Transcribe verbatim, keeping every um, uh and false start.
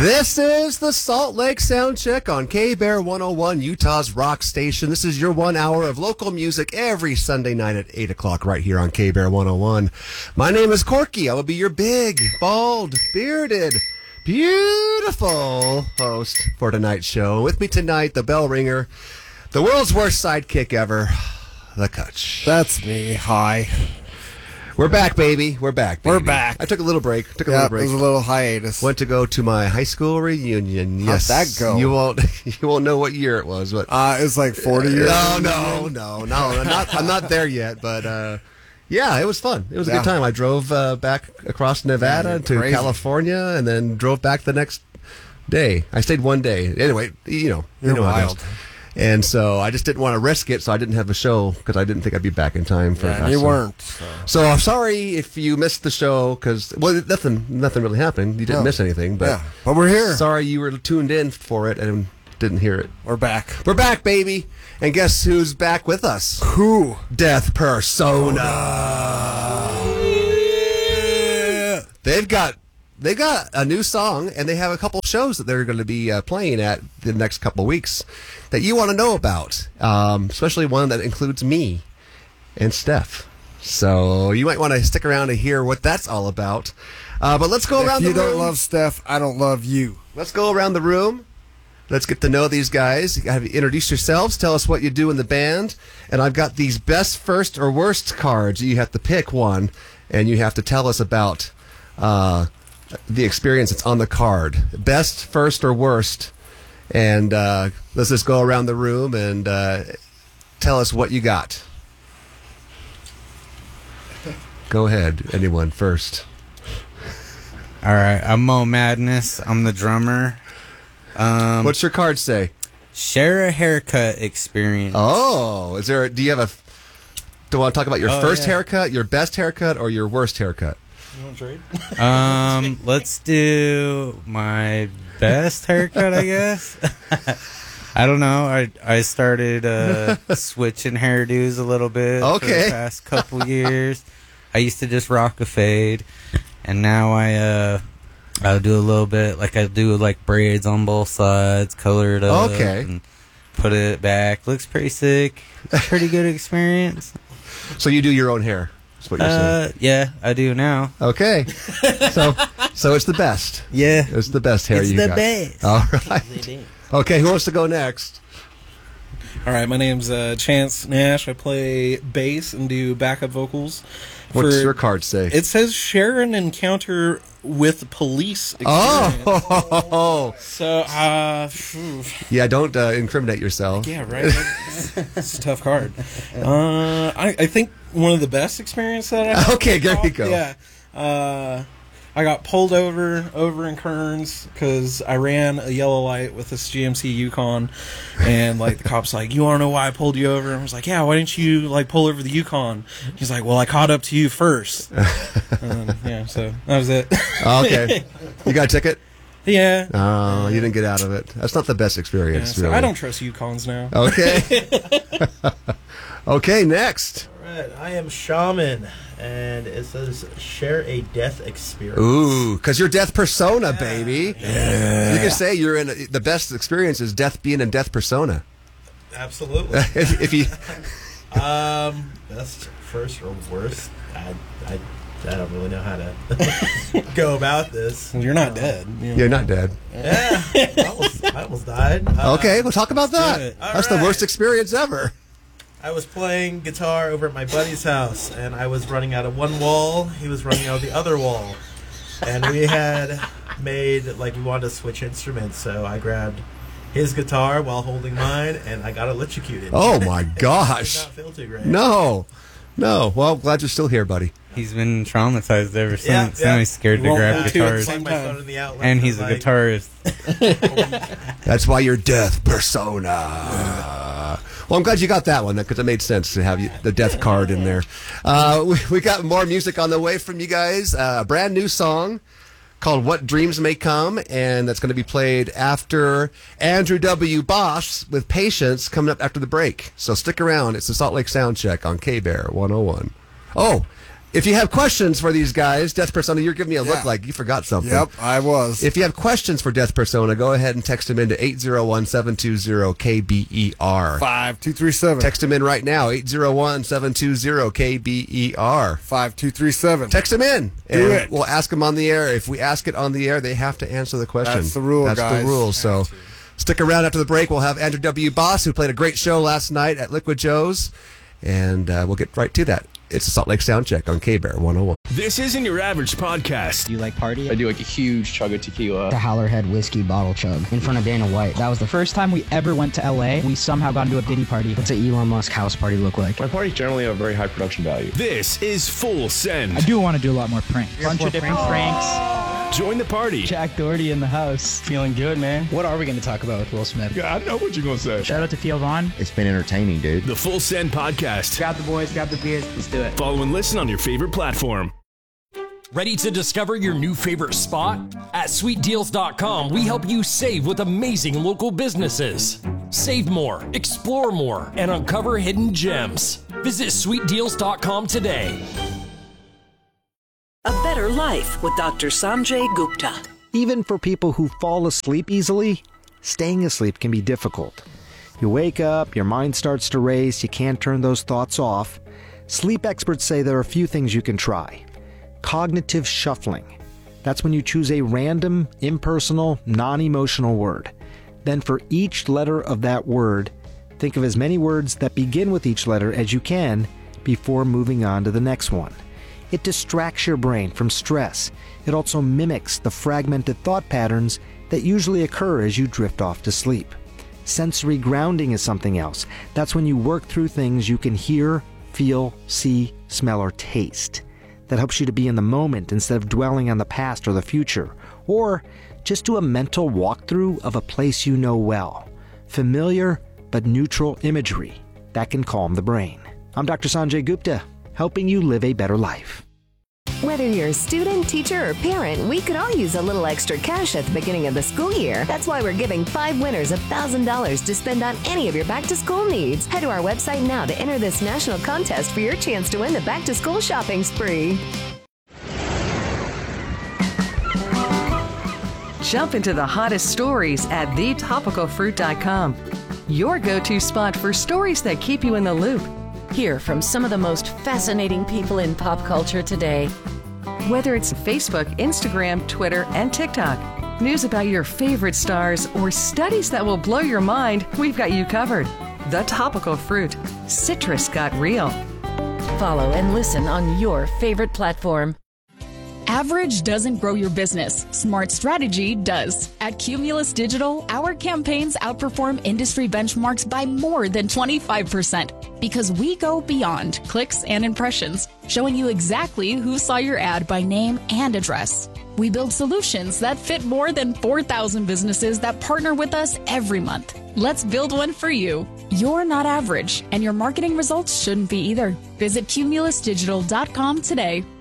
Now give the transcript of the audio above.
This is the Salt Lake Soundcheck on K-Bear one oh one, Utah's rock station. This is your one hour of local music every Sunday night at eight o'clock right here on K-Bear one oh one. My name is Corky. I will be your big, bald, bearded, beautiful host for tonight's show. With me tonight, the bell ringer, the world's worst sidekick ever, the Kutch. That's me. Hi. We're back, baby. We're back, baby. We're back. I took a little break. Took a yeah, little break. It was a little hiatus. Went to go to my high school reunion. Yes. How'd that go? You won't. You won't know what year it was, but uh, it was like forty years. No, no, no, no. I'm not. I'm not there yet, but uh, yeah, it was fun. It was a yeah. good time. I drove uh, back across Nevada yeah, to crazy. California, and then drove back the next day. I stayed one day. Anyway, you know, You're you know how it wild. goes. And so I just didn't want to risk it, so I didn't have a show because I didn't think I'd be back in time for Yeah, that. you so. weren't. So. so I'm sorry if you missed the show because well, nothing, nothing really happened. You didn't No. miss anything, but yeah, but we're here. sorry you were tuned in for it and didn't hear it. We're back. We're back, baby, and guess who's back with us? Who? Death Persona. Yeah. They've got. They got a new song, and they have a couple shows that they're going to be uh, playing at the next couple weeks that you want to know about, um, especially one that includes me and Steph. So you might want to stick around to hear what that's all about. Uh, but let's go If around the you room. don't love Steph, I don't love you. Let's go around the room. Let's get to know these guys. Have you introduce yourselves. Tell us what you do in the band. And I've got these best, first, or worst cards. You have to pick one, and you have to tell us about uh, the experience that's on the card. Best, first, or worst. And uh, let's just go around the room and uh, tell us what you got. Go ahead, anyone first. All right, I'm Mo Madness. I'm the drummer. Um, What's your card say? Share a haircut experience. Oh, is there? Do you have a? Do you want to talk about your Oh, first yeah. haircut, your best haircut, or your worst haircut? You want to trade? Um, let's do my best haircut, I guess. I don't know. I I started uh, switching hairdos a little bit for Okay. the past couple years. I used to just rock a fade, and now I uh I'll do a little bit like I do like braids on both sides, color it up, Okay. and put it back. Looks pretty sick. Pretty good experience. So you do your own hair? That's what you're saying. Uh, yeah, I do now. Okay. So so it's the best. Yeah, It's the best hair it's you the got. best. All right. Okay. Who wants to go next? All right, my name's uh, Chance Nash. I play bass and do backup vocals. What's for- your card say? It says share an encounter with police experience. Oh. So, uh, phew, Yeah. Don't uh, incriminate yourself. yeah, right. It's a tough card. Uh, I, I think one of the best experiences that I had. Okay, there you go. Yeah. Uh, I got pulled over over in Kearns because I ran a yellow light with this G M C Yukon, and like the cop's like, "You want to know why I pulled you over?" And I was like, "Yeah, why didn't you like pull over the Yukon?" He's like, "Well, I caught up to you first." And then, yeah, so that was it. Okay. You got a ticket? Yeah. Oh, you didn't get out of it. That's not the best Yeah, experience. so really. I don't trust Yukons now. Okay. Okay. Next. Alright, I am Shaman, and it says share a death experience. Ooh, because you're Death Persona, baby. Yeah. You can say you're in a, the best experience is death being in Death Persona. Absolutely. if, if you, um, best, first, or worst? I, I, I don't really know how to go about this. Well, you're not dead. You know? you're not dead. Yeah, I almost, I almost died. Uh, Okay, we'll talk about that. it. That's the Alright. worst experience ever. I was playing guitar over at my buddy's house, and I was running out of one wall. He was running out of the other wall. And we had made, like, we wanted to switch instruments, so I grabbed his guitar while holding mine, and I got electrocuted. Oh my Did gosh. not feel too great. No. No. Well, glad you're still here, buddy. He's been traumatized ever Yeah, since. yeah. Now he's scared to Won't grab hold two at the guitars. same Plug my phone in the outlet, And he's a like, guitarist. That's why you're Death Persona. Well, I'm glad you got that one because it made sense to have you, the death card in there. Uh, we, we got more music on the way from you guys. Uh, a brand new song called What Dreams May Come, and that's going to be played after Andrew W. Boss with Patience coming up after the break. So stick around. It's the Salt Lake Soundcheck on K-Bear one oh one. Oh, If you have questions for these guys, Death Persona, you're giving me a look Yeah. like you forgot something. Yep, I was. If you have questions for Death Persona, go ahead and text them into eight zero one, seven two zero, K B E R. five two three seven. Text them in right now, eight zero one, seven two zero, K B E R. five two three seven. Text them in, and Do it. we'll ask them on the air. If we ask it on the air, they have to answer the question. That's the rule, That's guys. the rule. So stick around after the break. We'll have Andrew W. Boss, who played a great show last night at Liquid Joe's, and uh, we'll get right to that. It's a Salt Lake Soundcheck on K-Bear one oh one. This isn't your average podcast. Do you like party? I do like a huge chug of tequila. The Howlerhead whiskey bottle chug in front of Dana White. That was the First time we ever went to L A, we somehow got into a Diddy party. What's an Elon Musk house party look like? My parties generally have very high production value. This is Full Send. I do want to do a lot more pranks. Bunch of different pranks. Join the party. Jack Doherty in the house. Feeling good, man. What are we going to talk about with Will Smith? I know what you're going to say. Shout out to Theo Vaughn. It's been entertaining, dude. The Full Send podcast. Grab the boys, grab the beers, let's do it. Follow and listen on your favorite platform. Ready to discover your new favorite spot? At sweet deals dot com, we help you save with amazing local businesses. Save more, explore more, and uncover hidden gems. Visit sweet deals dot com today. A better life with Doctor Sanjay Gupta. Even for people who fall asleep easily, staying asleep can be difficult. You wake up, your mind starts to race, you can't turn those thoughts off. Sleep experts say there are a few things you can try. Cognitive shuffling. That's when you choose a random, impersonal, non-emotional word. Then for each letter of that word, think of as many words that begin with each letter as you can before moving on to the next one. It distracts your brain from stress. It also mimics the fragmented thought patterns that usually occur as you drift off to sleep. Sensory grounding is something else. That's when you work through things you can hear, feel, see, smell, or taste. That helps you to be in the moment instead of dwelling on the past or the future. Or just do a mental walkthrough of a place you know well. Familiar but neutral imagery that can calm the brain. I'm Doctor Sanjay Gupta, helping you live a better life. Whether you're a student, teacher, or parent, we could all use a little extra cash at the beginning of the school year. That's why we're giving five winners one thousand dollars to spend on any of your back-to-school needs. Head to our website now to enter this national contest for your chance to win the back-to-school shopping spree. Jump into the hottest stories at the topical fruit dot com. Your go-to spot for stories that keep you in the loop. Hear from some of the most fascinating people in pop culture today. Whether it's Facebook, Instagram, Twitter, and TikTok, news about your favorite stars, or studies that will blow your mind, we've got you covered. The Topical Fruit. Citrus got real. Follow and listen on your favorite platform. Average doesn't grow your business. Smart strategy does. At Cumulus Digital, our campaigns outperform industry benchmarks by more than twenty-five percent because we go beyond clicks and impressions, showing you exactly who saw your ad by name and address. We build solutions that fit more than four thousand businesses that partner with us every month. Let's build one for you. You're not average, and your marketing results shouldn't be either. Visit Cumulus Digital dot com today.